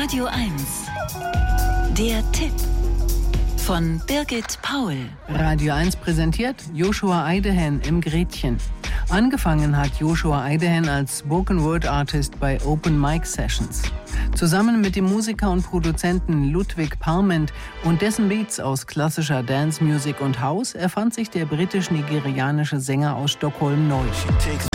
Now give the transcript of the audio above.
Radio 1. Der Tipp von Birgit Paul. Radio 1 präsentiert Joshua Eidehen im Gretchen. Angefangen hat Joshua Eidehen als Spoken Word Artist bei Open Mic Sessions. Zusammen mit dem Musiker und Produzenten Ludwig Parment und dessen Beats aus klassischer Dance Music und House erfand sich der britisch-nigerianische Sänger aus Stockholm neu.